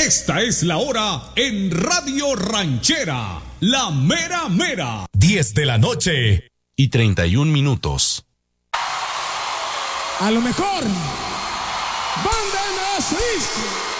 Esta es la hora en Radio Ranchera, la mera mera. 10 de la noche y 31 minutos. A lo mejor, Banda MS.